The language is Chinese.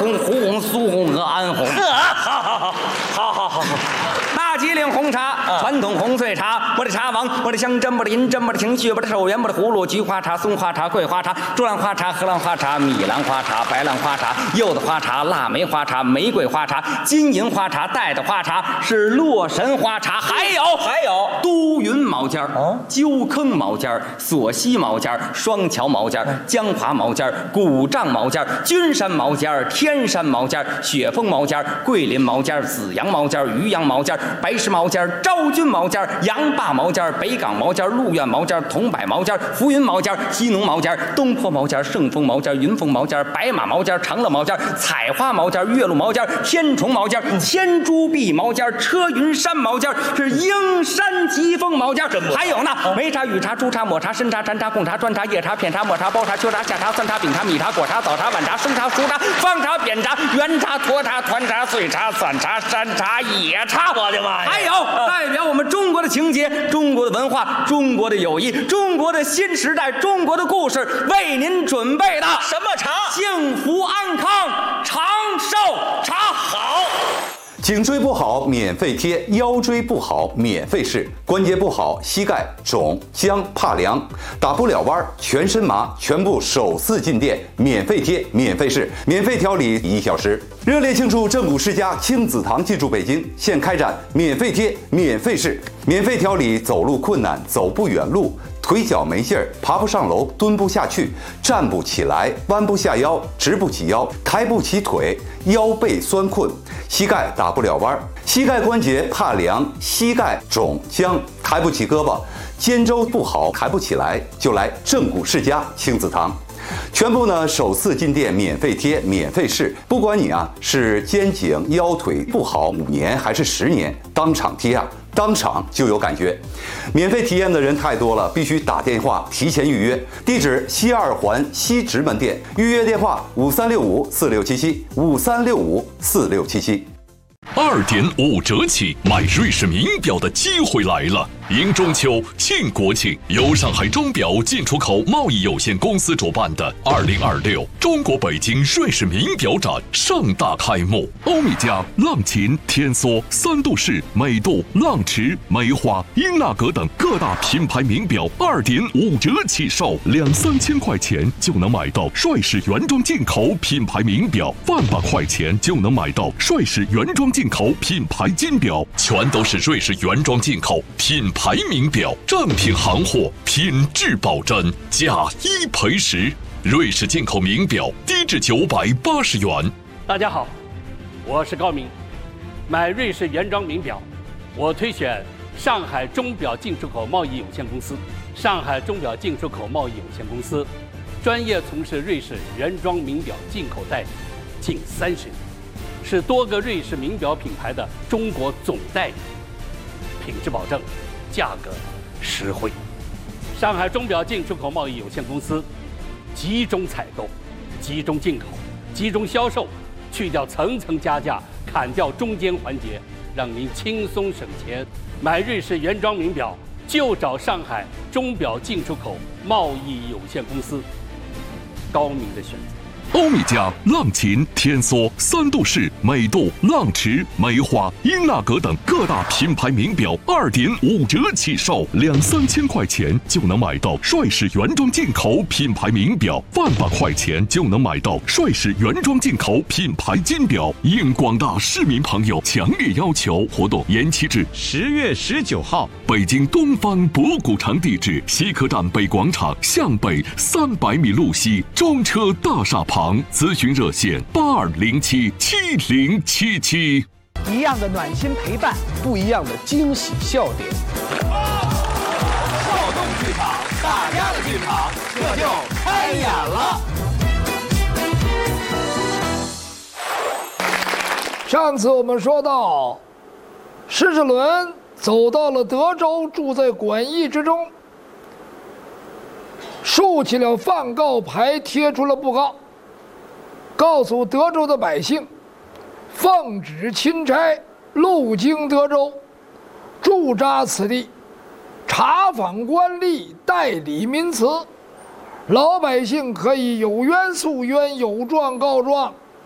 红、胡红、苏红和安红。好。大吉岭红茶，传统红碎茶，我的茶王，我的香针，我的银针，我的情绪，我的手缘，我的葫芦，菊花茶、松花茶、桂花茶、猪兰花茶、荷兰花茶、米兰花茶、白兰花茶、柚子花茶、腊梅花茶、玫瑰花茶、金银花茶、带的花茶是洛神花茶，还有都匀毛尖儿、鸠坑毛尖儿、索溪毛尖儿、双桥毛尖儿、江华毛尖儿、古丈毛尖儿、君山毛尖儿、天山毛尖儿、雪峰毛尖儿、桂林毛尖儿、紫阳毛尖儿、渔阳毛尖儿、白石毛尖儿、昭君毛尖儿、杨坝毛尖儿、北港毛尖儿、鹿苑毛尖儿、桐柏毛尖儿、浮云毛尖儿、西农毛尖儿、东坡毛尖儿、圣峰毛尖儿、云峰毛尖儿、白马毛尖儿、长乐毛尖儿、采花毛尖儿、月鹿毛尖儿、天虫毛尖儿、千珠碧毛尖儿、车云山毛尖儿是鹰山疾风毛尖儿，还有呢，梅茶、雨茶、朱茶、抹茶、参茶、禅茶、贡茶、砖茶、叶茶、片茶、抹茶、包茶、秋茶、夏茶、酸茶、饼茶、米茶、果茶、早茶、晚茶、生茶、熟茶、方茶、扁茶、圆茶、沱茶、团茶、碎茶、散茶、山茶、野茶。我的妈呀！还有代表我们中国的情节、中国的文化、中国的友谊、中国的新时代、中国的故事，为您准备的什么茶？ 幸福安康长寿茶。好。 颈椎不好免费贴，腰椎不好免费试，关节不好膝盖肿僵怕凉打不了弯全身麻，全部首次进店免费贴免费试免费调理1小时，热烈庆祝正骨世家亲子堂进驻北京，现开展免费贴免费试免费调理走路困难、走不远路、腿脚没劲儿、爬不上楼、蹲不下去、站不起来、弯不下腰、直不起腰、抬不起腿、腰背酸困、膝盖打不了弯、膝盖关节怕凉、膝盖肿僵、抬不起胳膊、肩周不好抬不起来，就来正骨世家亲子堂。全部呢首次进店免费贴免费试，不管你是肩颈腰腿不好5年还是10年，当场贴当场就有感觉。免费体验的人太多了，必须打电话提前预约。地址西2环西直门店，预约电话5365467753654677。 2.5折起买瑞士名表的机会来了！迎中秋庆国庆，由上海钟表进出口贸易有限公司主办的2026中国北京瑞士名表展盛大开幕。欧米茄、浪琴、天梭、三度式、美度、浪驰、梅花、英纳格等各大品牌名表2.5折起售，2-3千块钱就能买到帅士原装进口品牌名表，100块钱就能买到帅士原装进口品牌金表，全都是瑞士原装进口品牌名表，正品行货，品质保真，价1赔10。瑞士进口名表低至980元。 大家好，我是高明。买瑞士原装名表，我推选上海钟表进出口贸易有限公司。上海钟表进出口贸易有限公司专业从事瑞士原装名表进口代理近30年，是多个瑞士名表品牌的中国总代理，品质保证，价格实惠。上海钟表进出口贸易有限公司集中采购、集中进口、集中销售，去掉层层加价，砍掉中间环节，让您轻松省钱。买瑞士原装名表就找上海钟表进出口贸易有限公司，高明的选择。 欧米茄、浪琴、天梭、三度式、美度、浪驰、梅花、英纳格等各大品牌名表2.5折起售，2-3千块钱就能买到帅士原装进口品牌名表，100块钱就能买到帅士原装进口品牌金表。应广大市民朋友强烈要求，活动延期至 10月19号。 北京东方博古城地址：西客站北广场向北300米路西中车大厦旁。咨询热线82077077。 一样的暖心陪伴，不一样的惊喜笑点。 少动剧场，大家的剧场，这就开演了。 上次我们说到，施世伦走到了德州，住在馆驿之中，竖起了放告牌，贴出了布告，告诉德州的百姓，奉旨钦差路经德州，驻扎此地，查访官吏，代理民词，老百姓可以有冤诉冤，有状告状，